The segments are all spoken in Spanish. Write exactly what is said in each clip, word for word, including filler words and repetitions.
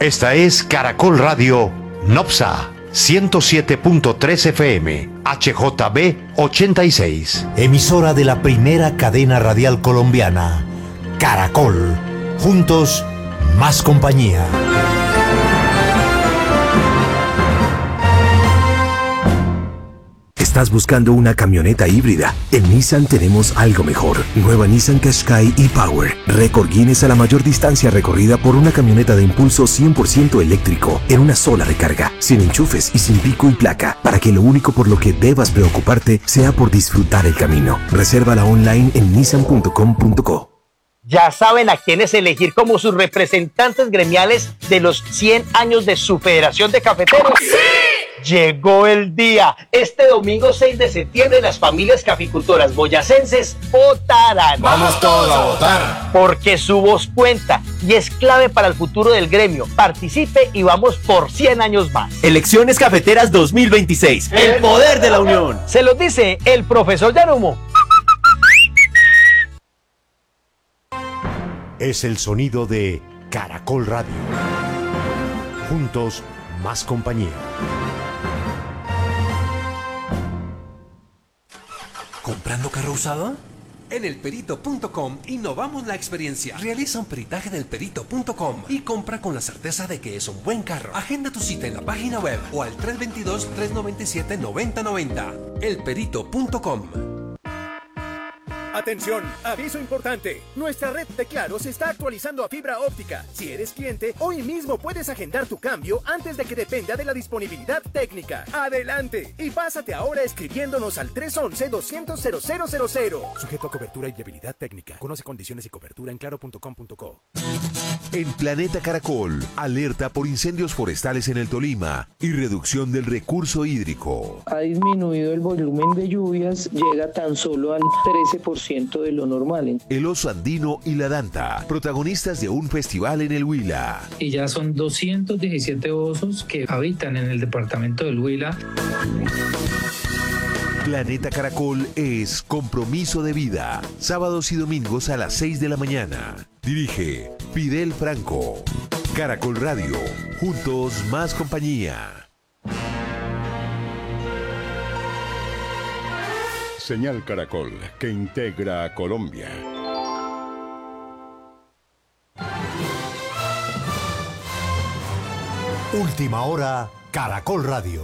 Esta es Caracol Radio Nopsa ciento siete punto tres F M, H J B ochenta y seis. Emisora de la primera cadena radial colombiana, Caracol. Juntos, más compañía. ¿Estás buscando una camioneta híbrida? En Nissan tenemos algo mejor. Nueva Nissan Qashqai e-Power. Récord Guinness a la mayor distancia recorrida por una camioneta de impulso cien por ciento eléctrico en una sola recarga, sin enchufes y sin pico y placa, para que lo único por lo que debas preocuparte sea por disfrutar el camino. Resérvala online en nissan punto com punto co. Ya saben a quiénes elegir como sus representantes gremiales de los cien años de su Federación de Cafeteros. ¡Sí! Llegó el día. Este domingo seis de septiembre las familias caficultoras boyacenses votarán. Vamos todos a votar. Porque su voz cuenta y es clave para el futuro del gremio. Participe y vamos por cien años más. Elecciones Cafeteras dos mil veintiséis. El poder de la unión. Se los dice el profesor Yanumo. Es el sonido de Caracol Radio. Juntos, más compañía. ¿Comprando carro usado? En elperito punto com innovamos la experiencia. Realiza un peritaje del perito punto com y compra con la certeza de que es un buen carro. Agenda tu cita en la página web o al tres dos dos, tres nueve siete, nueve cero nueve cero. elperito punto com. Atención, aviso importante. Nuestra red de Claro se está actualizando a fibra óptica. Si eres cliente, hoy mismo puedes agendar tu cambio antes de que dependa de la disponibilidad técnica. Adelante y pásate ahora escribiéndonos al tres once, doscientos, cero cero cero cero. Sujeto a cobertura y viabilidad técnica. Conoce condiciones y cobertura en claro punto com punto co. En Planeta Caracol, alerta por incendios forestales en el Tolima y reducción del recurso hídrico. Ha disminuido el volumen de lluvias, llega tan solo al trece por ciento de lo normal. El oso andino y la danta, protagonistas de un festival en el Huila. Y ya son doscientos diecisiete osos que habitan en el departamento del Huila. Planeta Caracol es compromiso de vida. Sábados y domingos a las seis de la mañana. Dirige Fidel Franco. Caracol Radio. Juntos más compañía. Señal Caracol, que integra a Colombia. Última hora, Caracol Radio.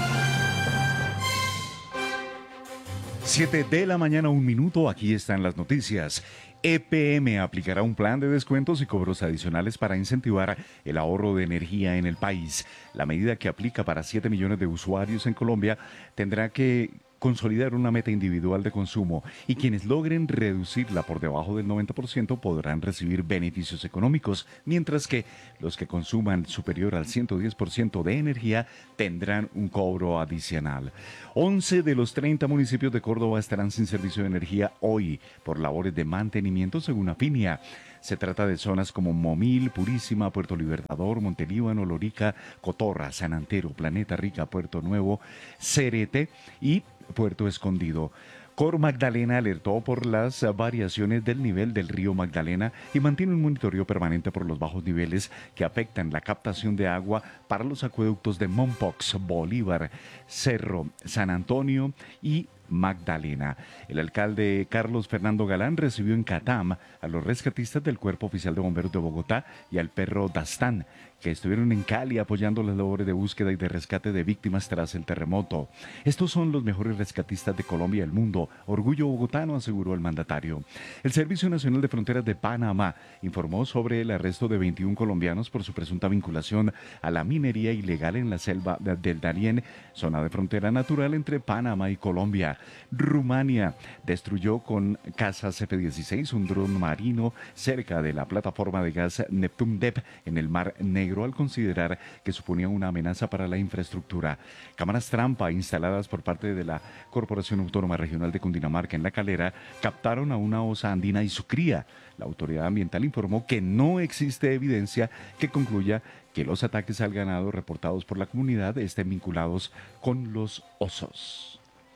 siete de la mañana, un minuto, aquí están las noticias. E P M aplicará un plan de descuentos y cobros adicionales para incentivar el ahorro de energía en el país. La medida, que aplica para siete millones de usuarios en Colombia, tendrá que consolidar una meta individual de consumo y quienes logren reducirla por debajo del noventa por ciento podrán recibir beneficios económicos, mientras que los que consuman superior al ciento diez por ciento de energía tendrán un cobro adicional. once de los treinta municipios de Córdoba estarán sin servicio de energía hoy por labores de mantenimiento, según Afinia. Se trata de zonas como Momil, Purísima, Puerto Libertador, Montelíbano, Lorica, Cotorra, San Antero, Planeta Rica, Puerto Nuevo, Cerete y Puerto Escondido. Cor Magdalena alertó por las variaciones del nivel del río Magdalena y mantiene un monitoreo permanente por los bajos niveles que afectan la captación de agua para los acueductos de Mompox, Bolívar, Cerro, San Antonio y Magdalena. El alcalde Carlos Fernando Galán recibió en Catam a los rescatistas del Cuerpo Oficial de Bomberos de Bogotá y al perro Dastán, que estuvieron en Cali apoyando las labores de búsqueda y de rescate de víctimas tras el terremoto. Estos son los mejores rescatistas de Colombia y el mundo. Orgullo bogotano, aseguró el mandatario. El Servicio Nacional de Fronteras de Panamá informó sobre el arresto de veintiún colombianos por su presunta vinculación a la minería ilegal en la selva del Darién, zona de frontera natural entre Panamá y Colombia. Rumania destruyó con cazas F dieciséis un dron marino cerca de la plataforma de gas Neptun Deep en el Mar Negro, al considerar que suponía una amenaza para la infraestructura. Cámaras trampa instaladas por parte de la Corporación Autónoma Regional de Cundinamarca en La Calera captaron a una osa andina y su cría. La autoridad ambiental informó que no existe evidencia que concluya que los ataques al ganado reportados por la comunidad estén vinculados con los osos.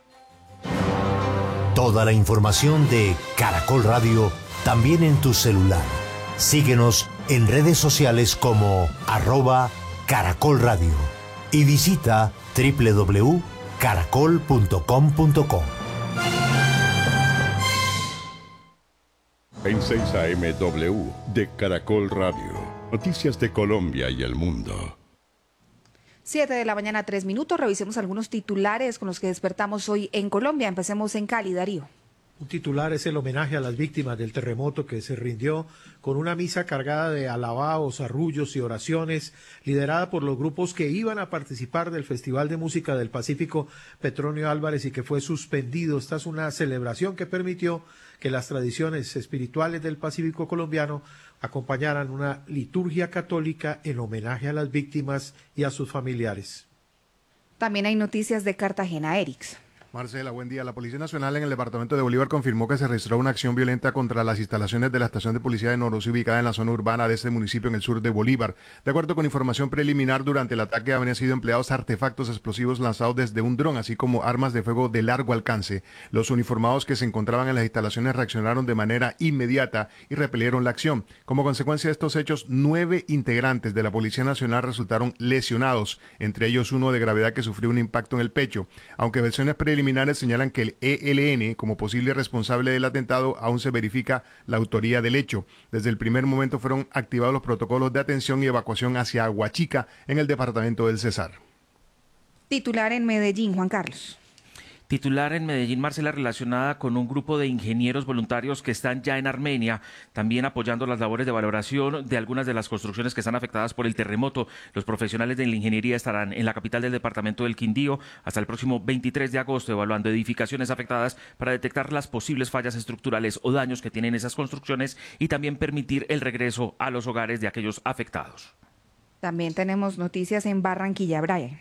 Toda la información de Caracol Radio también en tu celular. Síguenos en redes sociales como arroba Caracol Radio y visita doble u doble u doble u punto caracol punto com punto co. En seis A M W de Caracol Radio. Noticias de Colombia y el mundo. Siete de la mañana, tres minutos. Revisemos algunos titulares con los que despertamos hoy en Colombia. Empecemos en Cali, Darío. Un titular es el homenaje a las víctimas del terremoto que se rindió con una misa cargada de alabaos, arrullos y oraciones, liderada por los grupos que iban a participar del Festival de Música del Pacífico Petronio Álvarez y que fue suspendido. Esta es una celebración que permitió que las tradiciones espirituales del Pacífico colombiano acompañaran una liturgia católica en homenaje a las víctimas y a sus familiares. También hay noticias de Cartagena, Erix. Marcela, buen día. La Policía Nacional en el departamento de Bolívar confirmó que se registró una acción violenta contra las instalaciones de la estación de policía de Norosi ubicada en la zona urbana de este municipio en el sur de Bolívar. De acuerdo con información preliminar, durante el ataque habrían sido empleados artefactos explosivos lanzados desde un dron, así como armas de fuego de largo alcance. Los uniformados que se encontraban en las instalaciones reaccionaron de manera inmediata y repelieron la acción. Como consecuencia de estos hechos, nueve integrantes de la Policía Nacional resultaron lesionados, entre ellos uno de gravedad que sufrió un impacto en el pecho. Aunque versiones preliminares Preliminares señalan que el E L N, como posible responsable del atentado, aún se verifica la autoría del hecho. Desde el primer momento fueron activados los protocolos de atención y evacuación hacia Aguachica, en el departamento del Cesar. Titular en Medellín, Juan Carlos. Titular en Medellín, Marcela, relacionada con un grupo de ingenieros voluntarios que están ya en Armenia, también apoyando las labores de valoración de algunas de las construcciones que están afectadas por el terremoto. Los profesionales de la ingeniería estarán en la capital del departamento del Quindío hasta el próximo veintitrés de agosto, evaluando edificaciones afectadas para detectar las posibles fallas estructurales o daños que tienen esas construcciones y también permitir el regreso a los hogares de aquellos afectados. También tenemos noticias en Barranquilla, Brian.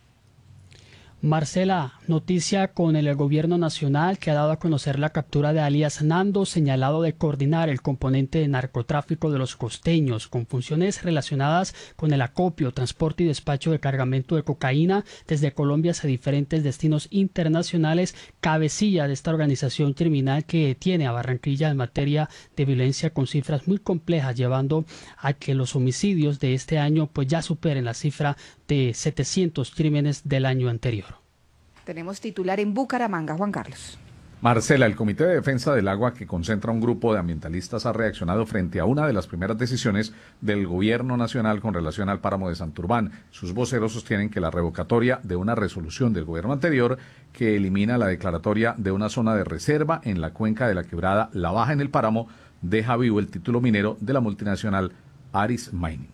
Marcela, noticia con el gobierno nacional que ha dado a conocer la captura de alias Nando, señalado de coordinar el componente de narcotráfico de los costeños, con funciones relacionadas con el acopio, transporte y despacho de cargamento de cocaína desde Colombia hacia diferentes destinos internacionales, cabecilla de esta organización criminal que tiene a Barranquilla en materia de violencia con cifras muy complejas, llevando a que los homicidios de este año pues ya superen la cifra de setecientos crímenes del año anterior. Tenemos titular en Bucaramanga, Juan Carlos. Marcela, el Comité de Defensa del Agua, que concentra un grupo de ambientalistas, ha reaccionado frente a una de las primeras decisiones del gobierno nacional con relación al páramo de Santurbán. Sus voceros sostienen que la revocatoria de una resolución del gobierno anterior que elimina la declaratoria de una zona de reserva en la cuenca de la quebrada La Baja en el páramo deja vivo el título minero de la multinacional Aris Mining.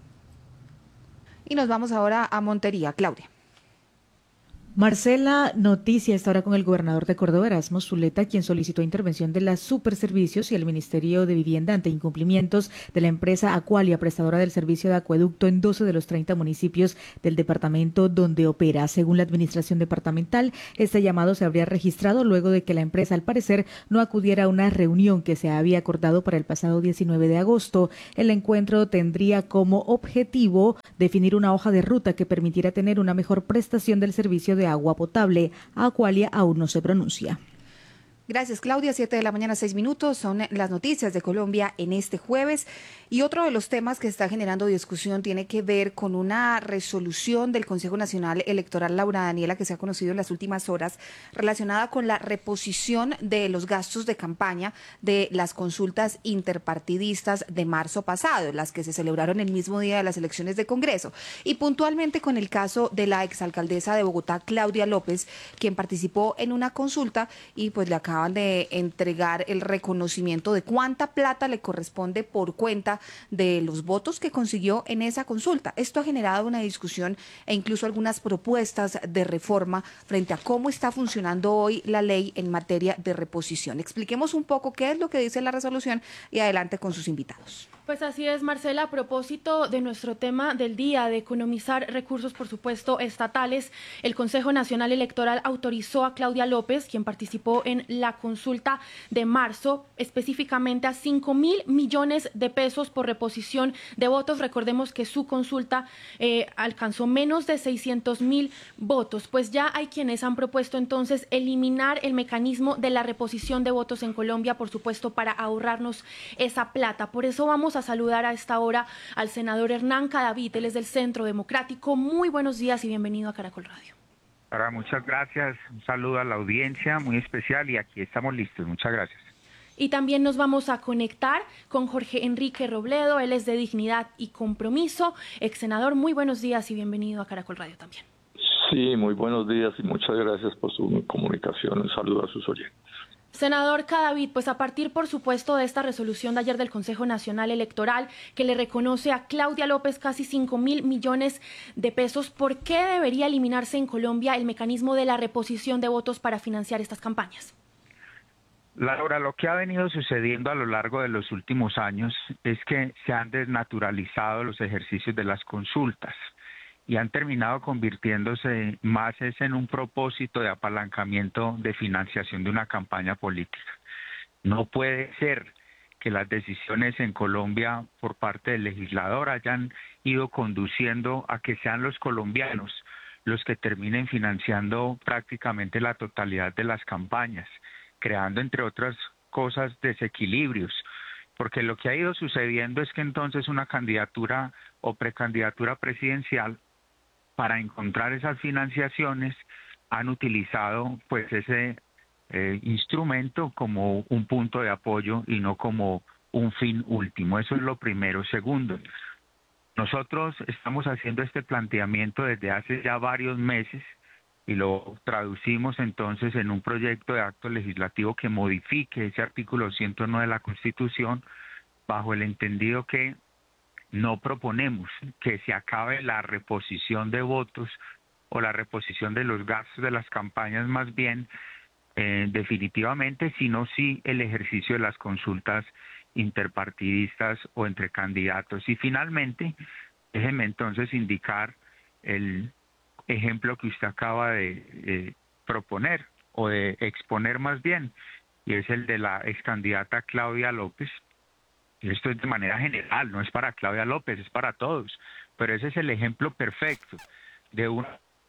Y nos vamos ahora a Montería, Claudia. Marcela, noticia esta hora con el gobernador de Córdoba, Erasmo Zuleta, quien solicitó intervención de las Superservicios y el Ministerio de Vivienda ante incumplimientos de la empresa Aqualia, prestadora del servicio de acueducto en doce de los treinta municipios del departamento donde opera. Según la administración departamental, este llamado se habría registrado luego de que la empresa, al parecer, no acudiera a una reunión que se había acordado para el pasado diecinueve de agosto. El encuentro tendría como objetivo definir una hoja de ruta que permitiera tener una mejor prestación del servicio de de agua potable. Aqualia aún no se pronuncia. Gracias, Claudia. Siete de la mañana, seis minutos. Son las noticias de Colombia en este jueves. Y otro de los temas que está generando discusión tiene que ver con una resolución del Consejo Nacional Electoral, Laura Daniela, que se ha conocido en las últimas horas, relacionada con la reposición de los gastos de campaña de las consultas interpartidistas de marzo pasado, las que se celebraron el mismo día de las elecciones de Congreso. Y puntualmente con el caso de la exalcaldesa de Bogotá, Claudia López, quien participó en una consulta y pues le acaba de entregar el reconocimiento de cuánta plata le corresponde por cuenta de los votos que consiguió en esa consulta. Esto ha generado una discusión e incluso algunas propuestas de reforma frente a cómo está funcionando hoy la ley en materia de reposición. Expliquemos un poco qué es lo que dice la resolución y adelante con sus invitados. Pues así es, Marcela, a propósito de nuestro tema del día, de economizar recursos, por supuesto, estatales, el Consejo Nacional Electoral autorizó a Claudia López, quien participó en la la consulta de marzo, específicamente a cinco mil millones de pesos por reposición de votos. Recordemos que su consulta eh, alcanzó menos de seiscientos mil votos. Pues ya hay quienes han propuesto entonces eliminar el mecanismo de la reposición de votos en Colombia, por supuesto, para ahorrarnos esa plata. Por eso vamos a saludar a esta hora al senador Hernán Cadavid, él es del Centro Democrático. Muy buenos días y bienvenido a Caracol Radio. Ahora, muchas gracias, un saludo a la audiencia muy especial y aquí estamos listos, muchas gracias. Y también nos vamos a conectar con Jorge Enrique Robledo, él es de Dignidad y Compromiso, ex senador. Muy buenos días y bienvenido a Caracol Radio también. Sí, muy buenos días y muchas gracias por su comunicación. Un saludo a sus oyentes. Senador Cadavid, pues a partir, por supuesto, de esta resolución de ayer del Consejo Nacional Electoral que le reconoce a Claudia López casi cinco mil millones de pesos, ¿por qué debería eliminarse en Colombia el mecanismo de la reposición de votos para financiar estas campañas? Laura, lo que ha venido sucediendo a lo largo de los últimos años es que se han desnaturalizado los ejercicios de las consultas y han terminado convirtiéndose más es en un propósito de apalancamiento de financiación de una campaña política. No puede ser que las decisiones en Colombia por parte del legislador hayan ido conduciendo a que sean los colombianos los que terminen financiando prácticamente la totalidad de las campañas, creando, entre otras cosas, desequilibrios. Porque lo que ha ido sucediendo es que entonces una candidatura o precandidatura presidencial, para encontrar esas financiaciones, han utilizado pues ese eh, instrumento como un punto de apoyo y no como un fin último. Eso es lo primero. Segundo, nosotros estamos haciendo este planteamiento desde hace ya varios meses y lo traducimos entonces en un proyecto de acto legislativo que modifique ese artículo ciento nueve de la Constitución, bajo el entendido que no proponemos que se acabe la reposición de votos o la reposición de los gastos de las campañas más bien eh, definitivamente, sino sí el ejercicio de las consultas interpartidistas o entre candidatos. Y finalmente, déjeme entonces indicar el ejemplo que usted acaba de eh, proponer o de exponer más bien, y es el de la ex candidata Claudia López. Esto es de manera general, no es para Claudia López, es para todos, pero ese es el ejemplo perfecto de una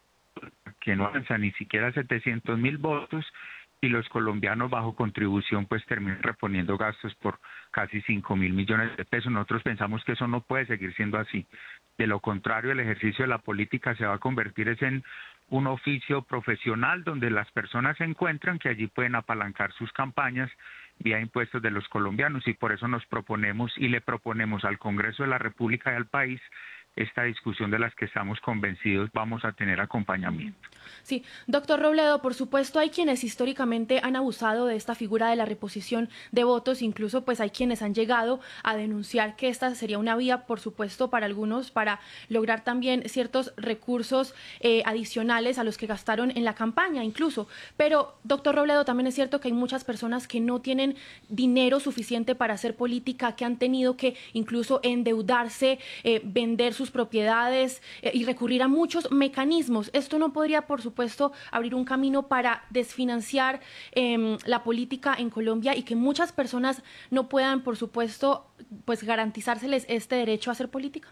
que no alcanza ni siquiera setecientos mil votos y los colombianos bajo contribución pues terminan reponiendo gastos por casi cinco mil millones de pesos. Nosotros pensamos que eso no puede seguir siendo así. De lo contrario, el ejercicio de la política se va a convertir es en un oficio profesional donde las personas se encuentran que allí pueden apalancar sus campañas vía impuestos de los colombianos, y por eso nos proponemos y le proponemos al Congreso de la República y al país esta discusión de las que estamos convencidos vamos a tener acompañamiento. Sí, doctor Robledo, por supuesto hay quienes históricamente han abusado de esta figura de la reposición de votos, incluso pues hay quienes han llegado a denunciar que esta sería una vía, por supuesto, para algunos para lograr también ciertos recursos eh, adicionales a los que gastaron en la campaña incluso. Pero, doctor Robledo, también es cierto que hay muchas personas que no tienen dinero suficiente para hacer política, que han tenido que incluso endeudarse, eh, vender sus sus propiedades eh, y recurrir a muchos mecanismos. Esto no podría, por supuesto, abrir un camino para desfinanciar eh, la política en Colombia y que muchas personas no puedan, por supuesto, pues garantizárseles este derecho a hacer política.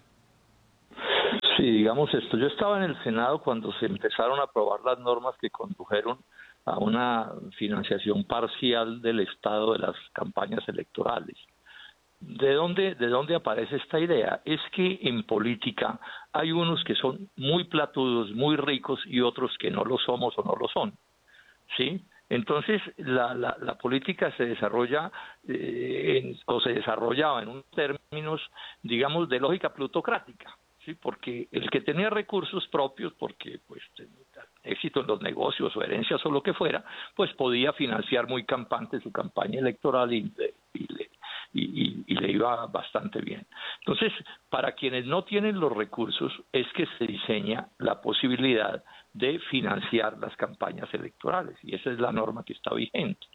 Sí, digamos esto. Yo estaba en el Senado cuando se empezaron a aprobar las normas que condujeron a una financiación parcial del Estado de las campañas electorales. ¿De dónde, ¿De dónde aparece esta idea? Es que en política hay unos que son muy platudos, muy ricos y otros que no lo somos o no lo son, ¿sí? Entonces la, la, la política se desarrolla eh, en, o se desarrollaba en unos términos, digamos, de lógica plutocrática, ¿sí? Porque el que tenía recursos propios, porque pues tenía éxito en los negocios o herencias o lo que fuera, pues podía financiar muy campante su campaña electoral y, y le Y, y, y le iba bastante bien. Entonces, para quienes no tienen los recursos, es que se diseña la posibilidad de financiar las campañas electorales, y esa es la norma que está vigente.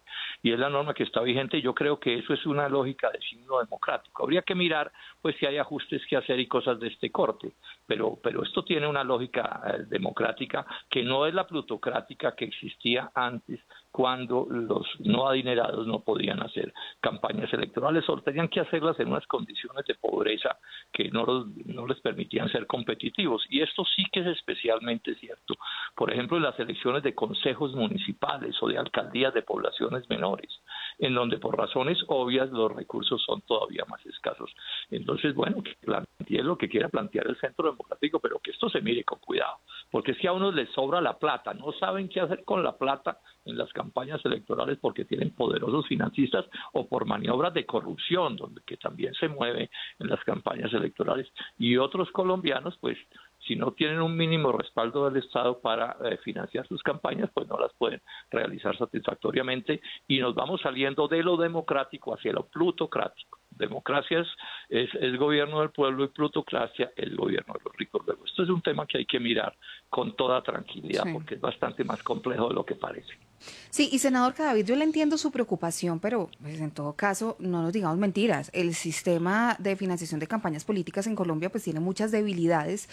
y es la norma que está vigente, y yo creo que eso es una lógica de signo democrático. Habría que mirar pues si hay ajustes que hacer y cosas de este corte, pero, pero esto tiene una lógica eh, democrática que no es la plutocrática que existía antes, cuando los no adinerados no podían hacer campañas electorales o tenían que hacerlas en unas condiciones de pobreza que no, los, no les permitían ser competitivos. Y esto sí que es especialmente cierto. Por ejemplo, en las elecciones de consejos municipales o de alcaldías de poblaciones menores, en donde por razones obvias los recursos son todavía más escasos. Entonces, bueno, que plantee lo que quiera plantear el Centro Democrático, pero que esto se mire con cuidado, porque es que a unos les sobra la plata, no saben qué hacer con la plata en las campañas electorales porque tienen poderosos financistas o por maniobras de corrupción, donde que también se mueve en las campañas electorales. Y otros colombianos, pues, si no tienen un mínimo respaldo del Estado para eh, financiar sus campañas, pues no las pueden realizar satisfactoriamente, y nos vamos saliendo de lo democrático hacia lo plutocrático. Democracia es, es el gobierno del pueblo y plutocracia el gobierno de los ricos. Luego, esto es un tema que hay que mirar con toda tranquilidad, sí, porque es bastante más complejo de lo que parece. Sí, y senador Cadavid, yo le entiendo su preocupación, pero pues, en todo caso, no nos digamos mentiras. El sistema de financiación de campañas políticas en Colombia pues tiene muchas debilidades,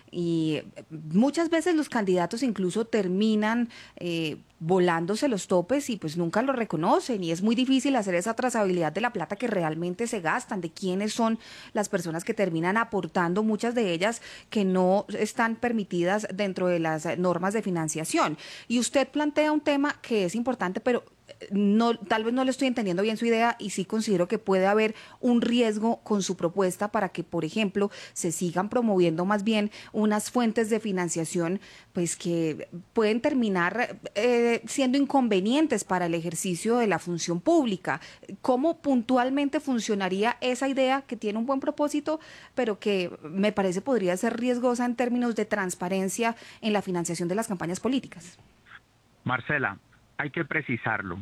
y muchas veces los candidatos incluso terminan eh, volándose los topes y pues nunca lo reconocen, y es muy difícil hacer esa trazabilidad de la plata que realmente se gastan, de quiénes son las personas que terminan aportando, muchas de ellas que no están permitidas dentro de las normas de financiación. Y usted plantea un tema que es importante, pero no, tal vez no le estoy entendiendo bien su idea, y sí considero que puede haber un riesgo con su propuesta para que, por ejemplo, se sigan promoviendo más bien unas fuentes de financiación pues que pueden terminar eh, siendo inconvenientes para el ejercicio de la función pública. ¿Cómo puntualmente funcionaría esa idea que tiene un buen propósito, pero que me parece podría ser riesgosa en términos de transparencia en la financiación de las campañas políticas? Marcela, hay que precisarlo.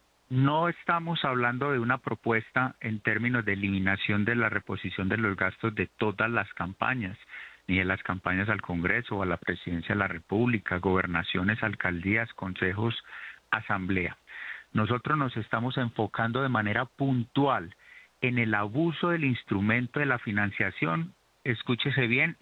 No estamos hablando de una propuesta en términos de eliminación de la reposición de los gastos de todas las campañas, ni de las campañas al Congreso o a la Presidencia de la República, gobernaciones, alcaldías, consejos, asamblea. Nosotros nos estamos enfocando de manera puntual en el abuso del instrumento de la financiación, escúchese bien,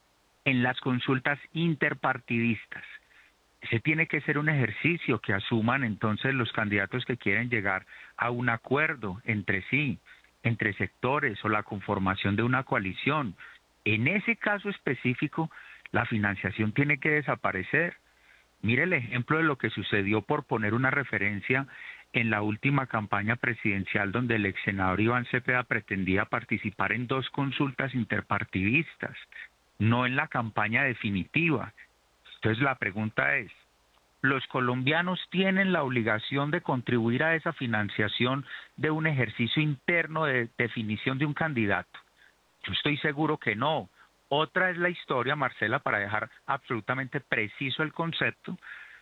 en las consultas interpartidistas. Ese tiene que ser un ejercicio que asuman entonces los candidatos que quieren llegar a un acuerdo entre sí, entre sectores o la conformación de una coalición. En ese caso específico, la financiación tiene que desaparecer. Mire el ejemplo de lo que sucedió, por poner una referencia, en la última campaña presidencial, donde el ex senador Iván Cepeda pretendía participar en dos consultas interpartidistas, no en la campaña definitiva. Entonces la pregunta es, ¿los colombianos tienen la obligación de contribuir a esa financiación de un ejercicio interno de definición de un candidato? Yo estoy seguro que no. Otra es la historia, Marcela, para dejar absolutamente preciso el concepto,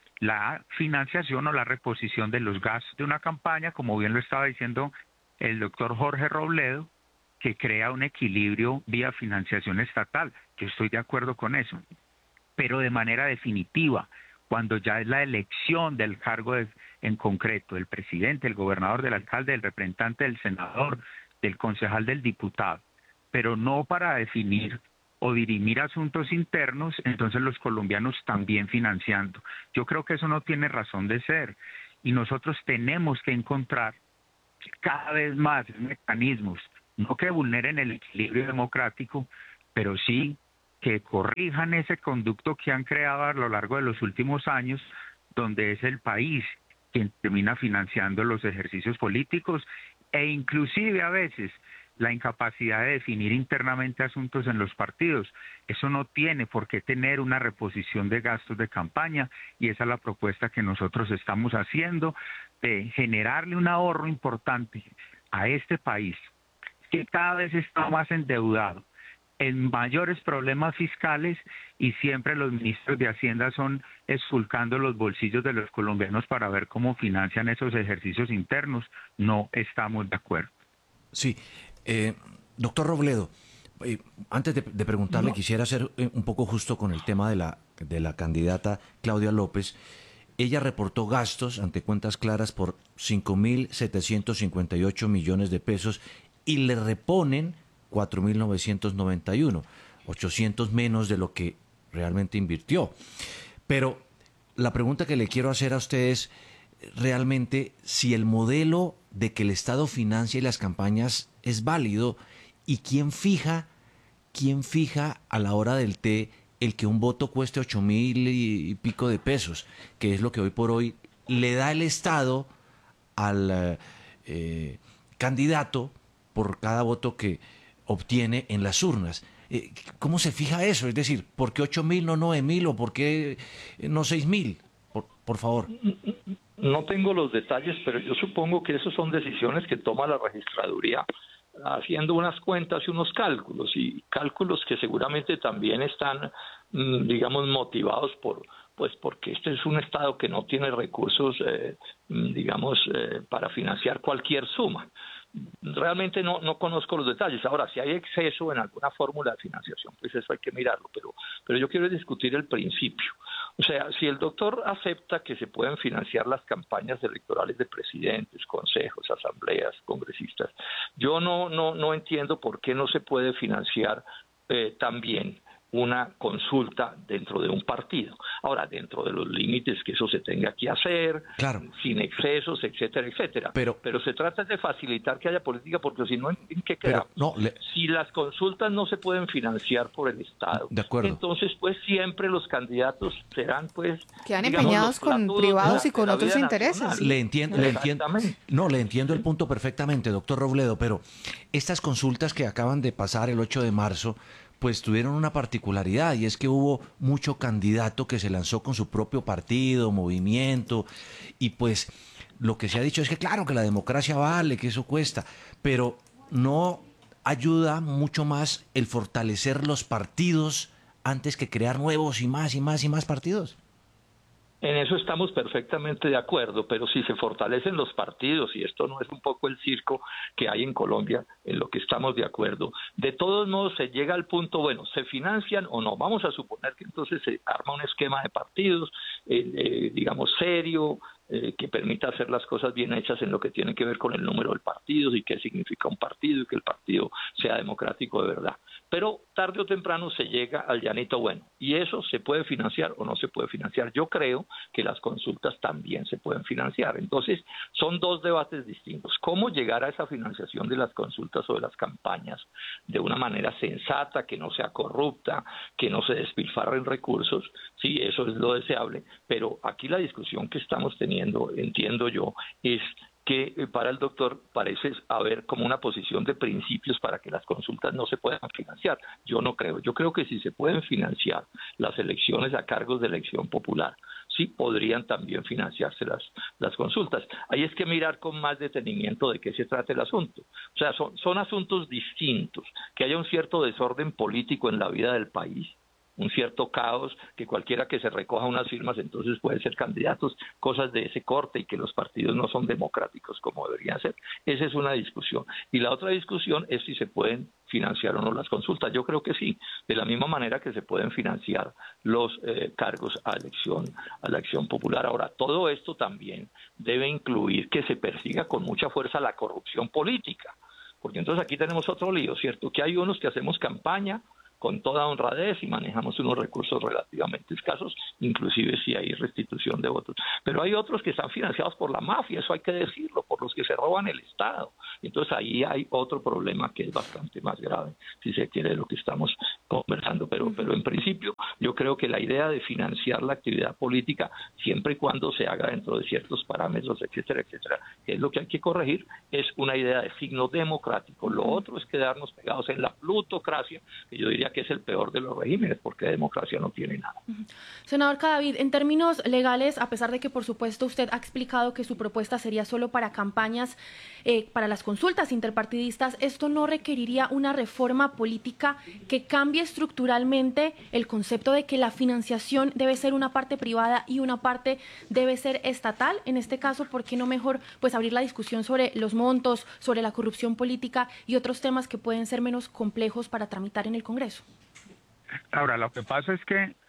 la financiación o la reposición de los gastos de una campaña, como bien lo estaba diciendo el doctor Jorge Robledo, que crea un equilibrio vía financiación estatal. Yo estoy de acuerdo con eso, pero de manera definitiva, cuando ya es la elección del cargo de, en concreto, del presidente, del gobernador, del alcalde, del representante, del senador, del concejal, del diputado, pero no para definir o dirimir asuntos internos, entonces los colombianos también financiando. Yo creo que eso no tiene razón de ser, y nosotros tenemos que encontrar cada vez más mecanismos, no que vulneren el equilibrio democrático, pero sí que corrijan ese conducto que han creado a lo largo de los últimos años, donde es el país quien termina financiando los ejercicios políticos, e inclusive a veces la incapacidad de definir internamente asuntos en los partidos. Eso no tiene por qué tener una reposición de gastos de campaña, y esa es la propuesta que nosotros estamos haciendo, de generarle un ahorro importante a este país, que cada vez está más endeudado, en mayores problemas fiscales, y siempre los ministros de Hacienda son esculcando los bolsillos de los colombianos para ver cómo financian esos ejercicios internos. No estamos de acuerdo. Sí, eh, doctor Robledo, eh, antes de, de preguntarle, no. quisiera ser un poco justo con el tema de la, de la candidata Claudia López. ella reportó gastos ante Cuentas Claras por cinco mil setecientos cincuenta y ocho millones de pesos y le reponen cuatro mil novecientos noventa y uno, ochocientos menos de lo que realmente invirtió. Pero la pregunta que le quiero hacer a ustedes realmente si el modelo de que el Estado financie las campañas es válido y quién fija, quién fija a la hora del té el que un voto cueste ocho mil y pico de pesos, que es lo que hoy por hoy le da el Estado al eh, candidato por cada voto que obtiene en las urnas. Eh, ¿Cómo se fija eso? Es decir, ¿por qué ocho mil, no nueve mil o por qué no seis mil? Por, por favor. No tengo los detalles, pero yo supongo que esas son decisiones que toma la registraduría haciendo unas cuentas y unos cálculos, y cálculos que seguramente también están, digamos, motivados por, pues porque este es un Estado que no tiene recursos, eh, digamos, eh, para financiar cualquier suma. Realmente no, no conozco los detalles. Ahora, si hay exceso en alguna fórmula de financiación, pues eso hay que mirarlo, pero, pero yo quiero discutir el principio. O sea, si el doctor acepta que se pueden financiar las campañas electorales de presidentes, consejos, asambleas, congresistas, yo no, no, no entiendo por qué no se puede financiar eh, también una consulta dentro de un partido. Ahora, dentro de los límites que eso se tenga que hacer, claro, sin excesos, etcétera, etcétera. Pero, pero se trata de facilitar que haya política, porque si no, ¿en qué quedamos? No, le... Si las consultas no se pueden financiar por el Estado, de acuerdo, entonces pues siempre los candidatos serán pues... Quedan empeñados con privados y con otros intereses. Le entiendo, le entiendo. No, le entiendo el punto perfectamente, doctor Robledo, pero estas consultas que acaban de pasar el ocho de marzo, pues tuvieron una particularidad, y es que hubo mucho candidato que se lanzó con su propio partido, movimiento, y pues lo que se ha dicho es que claro que la democracia vale, que eso cuesta, pero no ayuda mucho más el fortalecer los partidos antes que crear nuevos y más y más y más partidos. En eso estamos perfectamente de acuerdo, pero si se fortalecen los partidos, y esto no es un poco el circo que hay en Colombia, en lo que estamos de acuerdo, de todos modos se llega al punto, bueno, ¿se financian o no? Vamos a suponer que entonces se arma un esquema de partidos, eh, eh, digamos, serio, eh, que permita hacer las cosas bien hechas en lo que tiene que ver con el número de partidos y qué significa un partido y que el partido sea democrático de verdad. Pero tarde o temprano se llega al llanito bueno, y eso se puede financiar o no se puede financiar. Yo creo que las consultas también se pueden financiar. Entonces, son dos debates distintos. ¿Cómo llegar a esa financiación de las consultas o de las campañas de una manera sensata, que no sea corrupta, que no se despilfarren recursos? Sí, eso es lo deseable, pero aquí la discusión que estamos teniendo, entiendo yo, es que para el doctor parece haber como una posición de principios para que las consultas no se puedan financiar. Yo no creo. Yo creo que si se pueden financiar las elecciones a cargos de elección popular, sí podrían también financiarse las, las consultas. Ahí es que mirar con más detenimiento de qué se trata el asunto. O sea, son, son asuntos distintos. Que haya un cierto desorden político en la vida del país, un cierto caos, que cualquiera que se recoja unas firmas entonces puede ser candidatos, cosas de ese corte, y que los partidos no son democráticos como deberían ser. Esa es una discusión. Y la otra discusión es si se pueden financiar o no las consultas. Yo creo que sí, de la misma manera que se pueden financiar los eh, cargos a elección, a la acción popular. Ahora, todo esto también debe incluir que se persiga con mucha fuerza la corrupción política, porque entonces aquí tenemos otro lío, ¿cierto? Que hay unos que hacemos campaña con toda honradez y manejamos unos recursos relativamente escasos, inclusive si hay restitución de votos. Pero hay otros que están financiados por la mafia, eso hay que decirlo, por los que se roban el Estado. Entonces ahí hay otro problema que es bastante más grave, si se quiere, de lo que estamos conversando. Pero, pero en principio yo creo que la idea de financiar la actividad política, siempre y cuando se haga dentro de ciertos parámetros, etcétera, etcétera, que es lo que hay que corregir, es una idea de signo democrático. Lo otro es quedarnos pegados en la plutocracia, que yo diría que es el peor de los regímenes, porque democracia no tiene nada. Senador Cadavid, en términos legales, a pesar de que por supuesto usted ha explicado que su propuesta sería solo para campañas, eh, para las consultas interpartidistas, ¿esto no requeriría una reforma política que cambie estructuralmente el concepto de que la financiación debe ser una parte privada y una parte debe ser estatal? En este caso, ¿por qué no mejor pues abrir la discusión sobre los montos, sobre la corrupción política y otros temas que pueden ser menos complejos para tramitar en el Congreso? Ahora, lo que pasa es que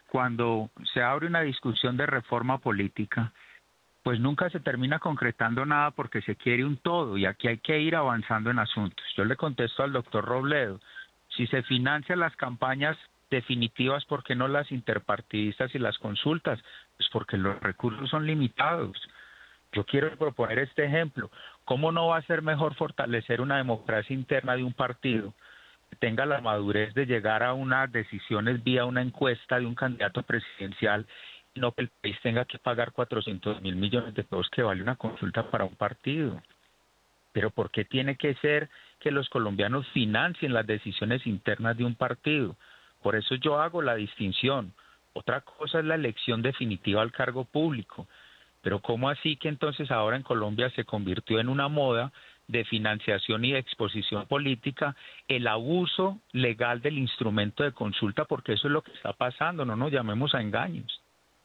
cuando se abre una discusión de reforma política, pues nunca se termina concretando nada porque se quiere un todo y aquí hay que ir avanzando en asuntos. Yo le contesto al doctor Robledo, si se financian las campañas definitivas, ¿por qué no las interpartidistas y las consultas? Pues porque los recursos son limitados. Yo quiero proponer este ejemplo. ¿Cómo no va a ser mejor fortalecer una democracia interna de un partido que tenga la madurez de llegar a unas decisiones vía una encuesta de un candidato presidencial y no que el país tenga que pagar cuatrocientos mil millones de pesos que vale una consulta para un partido? Pero ¿por qué tiene que ser que los colombianos financien las decisiones internas de un partido? Por eso yo hago la distinción. Otra cosa es la elección definitiva al cargo público. Pero ¿cómo así que entonces ahora en Colombia se convirtió en una moda de financiación y de exposición política el abuso legal del instrumento de consulta? Porque eso es lo que está pasando, no nos llamemos a engaños.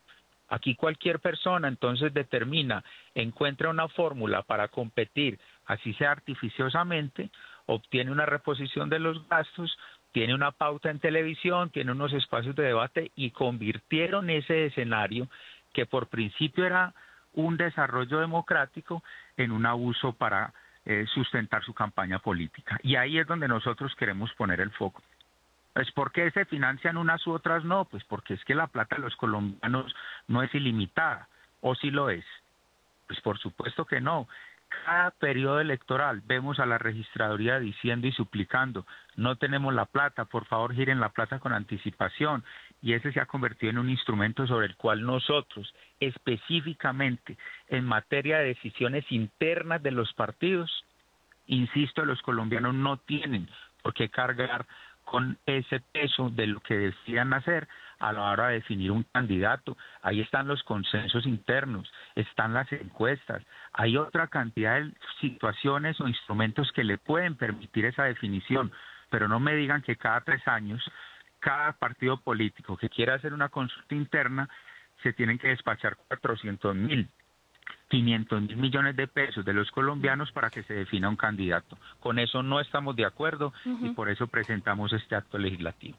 Aquí cualquier persona entonces determina, encuentra una fórmula para competir, así sea artificiosamente, obtiene una reposición de los gastos, tiene una pauta en televisión, tiene unos espacios de debate y convirtieron ese escenario que por principio era un desarrollo democrático en un abuso para eh, sustentar su campaña política. Y ahí es donde nosotros queremos poner el foco. Pues ¿por qué se financian unas u otras no? Pues porque es que la plata de los colombianos no es ilimitada, ¿o sí lo es? Pues por supuesto que no. Cada periodo electoral vemos a la registraduría diciendo y suplicando, no tenemos la plata, por favor giren la plata con anticipación, y ese se ha convertido en un instrumento sobre el cual nosotros, específicamente en materia de decisiones internas de los partidos, insisto, los colombianos no tienen por qué cargar con ese peso de lo que decidan hacer a la hora de definir un candidato. Ahí están los consensos internos, están las encuestas, hay otra cantidad de situaciones o instrumentos que le pueden permitir esa definición, pero no me digan que cada tres años, cada partido político que quiera hacer una consulta interna, se tienen que despachar cuatrocientos mil, quinientos mil millones de pesos de los colombianos para que se defina un candidato. Con eso no estamos de acuerdo uh-huh. y por eso presentamos este acto legislativo.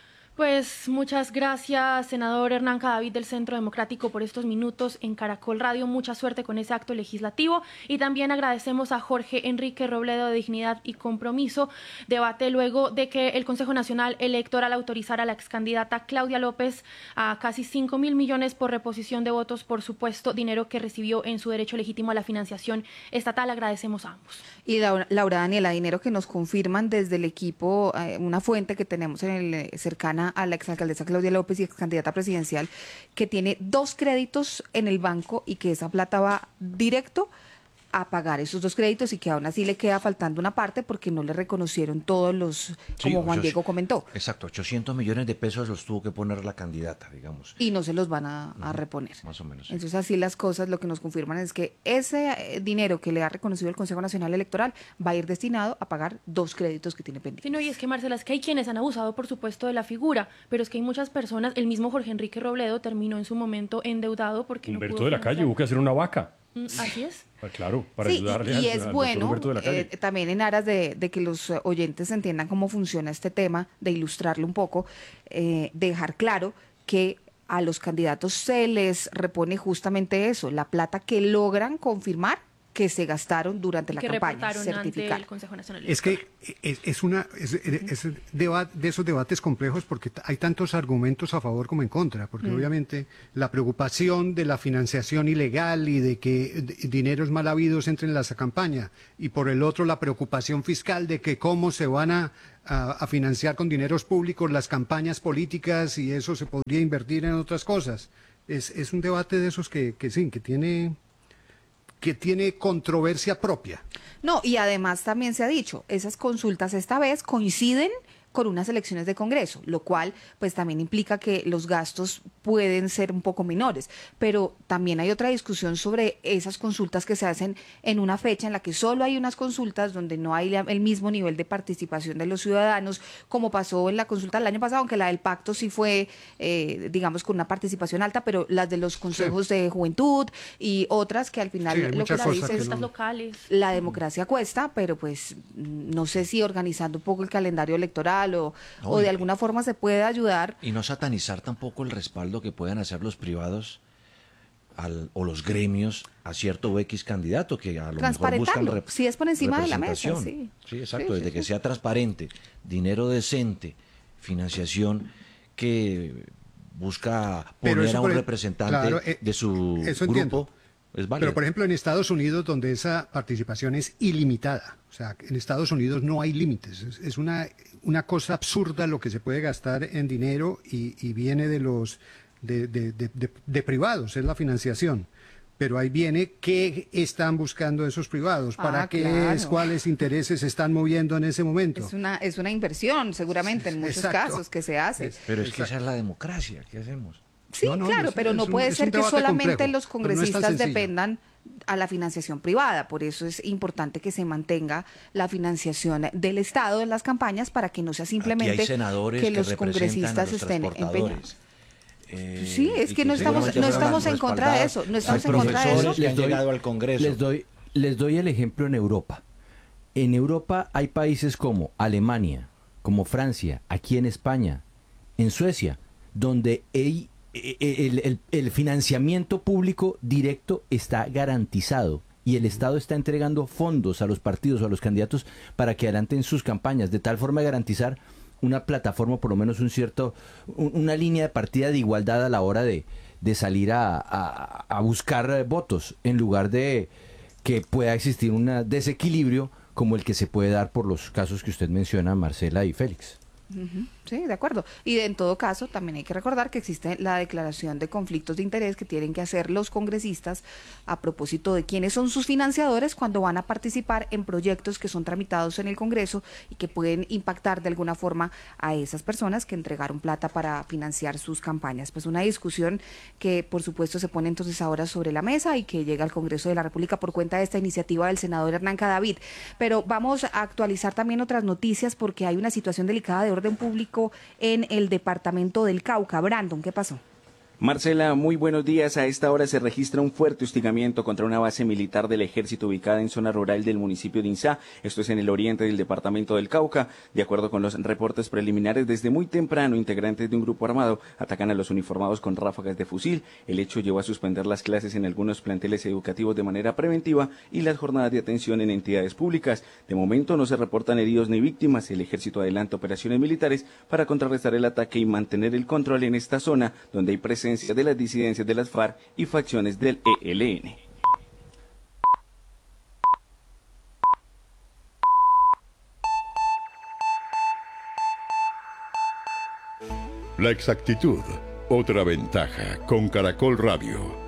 Pues muchas gracias, senador Hernán Cadavid del Centro Democrático, por estos minutos en Caracol Radio. Mucha suerte con ese acto legislativo. Y también agradecemos a Jorge Enrique Robledo de Dignidad y Compromiso. Debate luego de que el Consejo Nacional Electoral autorizara a la excandidata Claudia López a casi cinco mil millones por reposición de votos, por supuesto, dinero que recibió en su derecho legítimo a la financiación estatal. Agradecemos a ambos. Y Laura, Laura Daniela, dinero que nos confirman desde el equipo, eh, una fuente que tenemos en el eh, cercana a la exalcaldesa Claudia López y excandidata presidencial, que tiene dos créditos en el banco y que esa plata va directo a pagar esos dos créditos y que aún así le queda faltando una parte porque no le reconocieron todos los, como sí, Juan Diego comentó. Exacto, ochocientos millones de pesos los tuvo que poner la candidata, digamos. Y no se los van a, a reponer. Más o menos. Sí. Entonces así las cosas, lo que nos confirman es que ese dinero que le ha reconocido el Consejo Nacional Electoral va a ir destinado a pagar dos créditos que tiene pendientes. Sí, no, y es que, Marcela, es que hay quienes han abusado, por supuesto, de la figura, pero es que hay muchas personas, el mismo Jorge Enrique Robledo terminó en su momento endeudado porque Humberto no pudo de la Calle, hubo que hacer una vaca. Así es. Claro, para sí, ayudarle y, y al, es al bueno, eh, también en aras de, de que los oyentes entiendan cómo funciona este tema, de ilustrarlo un poco, eh, dejar claro que a los candidatos se les repone justamente eso, la plata que logran confirmar que se gastaron durante la que campaña, certificar. El Consejo Nacional es que es, es una es, es deba, de esos debates complejos porque hay tantos argumentos a favor como en contra, porque mm. obviamente la preocupación de la financiación ilegal y de que dineros mal habidos entren en la campaña, y por el otro la preocupación fiscal de que cómo se van a, a, a financiar con dineros públicos las campañas políticas y eso se podría invertir en otras cosas. Es, es un debate de esos que, que sí, que tiene... que tiene controversia propia. No, y además también se ha dicho, esas consultas esta vez coinciden con unas elecciones de Congreso, lo cual pues también implica que los gastos pueden ser un poco menores, pero también hay otra discusión sobre esas consultas que se hacen en una fecha en la que solo hay unas consultas donde no hay el mismo nivel de participación de los ciudadanos, como pasó en la consulta del año pasado, aunque la del pacto sí fue, eh, digamos, con una participación alta, pero las de los consejos sí. de juventud y otras que al final sí, lo que la dice es no. locales. La democracia cuesta, pero pues no sé si organizando un poco el calendario electoral o, no, o de alguna forma se puede ayudar. Y no satanizar tampoco el respaldo que puedan hacer los privados al, o los gremios a cierto o X candidato que a lo mejor buscan rep- si es por encima de la mesa, sí. Sí, exacto, sí, desde sí, que sí. sea transparente, dinero decente, financiación que busca poner a un por, representante claro, eh, de su eso grupo. Entiendo. Es válido. Pero por ejemplo en Estados Unidos, donde esa participación es ilimitada, o sea, en Estados Unidos no hay límites, es, es una, una cosa absurda lo que se puede gastar en dinero y, y viene de los de, de, de, de, de privados, es la financiación. Pero ahí viene qué están buscando esos privados, para ah, qué claro. es, cuáles intereses se están moviendo en ese momento. Es una, es una inversión, seguramente, en muchos Exacto. casos que se hace. Es, pero es Exacto. que esa es la democracia, ¿qué hacemos? Sí, no, no, claro, es, pero es no un, puede ser que solamente complejo, los congresistas no es dependan a la financiación privada. Por eso es importante que se mantenga la financiación del Estado en las campañas para que no sea simplemente Aquí hay senadores que que los representan a congresistas los estén empeñados. Eh, sí, es que no estamos, no estamos en contra de eso, no estamos en contra de eso. Que han llegado al Congreso. Les doy, les doy el ejemplo en Europa. En Europa hay países como Alemania, como Francia, aquí en España, en Suecia, donde hay, el, el, el financiamiento público directo está garantizado y el Estado está entregando fondos a los partidos o a los candidatos para que adelanten sus campañas, de tal forma de garantizar una plataforma, por lo menos un cierto, un, una línea de partida de igualdad a la hora de, de salir a, a, a buscar votos, en lugar de que pueda existir un desequilibrio como el que se puede dar por los casos que usted menciona, Marcela y Félix. Uh-huh. Sí, de acuerdo. Y en todo caso, también hay que recordar que existe la declaración de conflictos de interés que tienen que hacer los congresistas a propósito de quiénes son sus financiadores cuando van a participar en proyectos que son tramitados en el Congreso y que pueden impactar de alguna forma a esas personas que entregaron plata para financiar sus campañas. Pues una discusión que, por supuesto, se pone entonces ahora sobre la mesa y que llega al Congreso de la República por cuenta de esta iniciativa del senador Hernán Cadavid. Pero vamos a actualizar también otras noticias porque hay una situación delicada de orden público en el departamento del Cauca. Brandon, ¿qué pasó? Marcela, muy buenos días. A esta hora se registra un fuerte hostigamiento contra una base militar del ejército ubicada en zona rural del municipio de Inzá. Esto es en el oriente del departamento del Cauca. De acuerdo con los reportes preliminares, desde muy temprano integrantes de un grupo armado atacan a los uniformados con ráfagas de fusil. El hecho llevó a suspender las clases en algunos planteles educativos de manera preventiva y las jornadas de atención en entidades públicas. De momento no se reportan heridos ni víctimas. El ejército adelanta operaciones militares para contrarrestar el ataque y mantener el control en esta zona donde hay presencia de las disidencias de las FARC y facciones del E L N. La exactitud, otra ventaja con Caracol Radio.